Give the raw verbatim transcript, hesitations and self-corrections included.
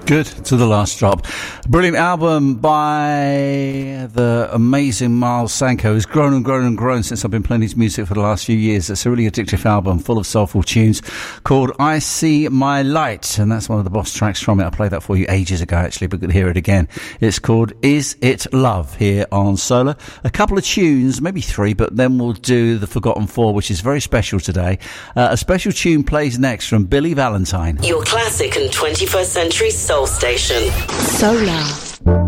Good to the last drop. Brilliant album by the amazing Miles Sanko, who's grown and grown and grown since I've been playing his music for the last few years. It's a really addictive album full of soulful tunes called I See My Light, and that's one of the boss tracks from it. I played that for you ages ago actually, but good to hear it again. It's called Is It Love here on Solar. A couple of tunes, maybe three, but then we'll do the Forgotten Four, which is very special today. Uh, a special tune plays next from Billy Valentine. Your classic and twenty-first century soul station. Solar.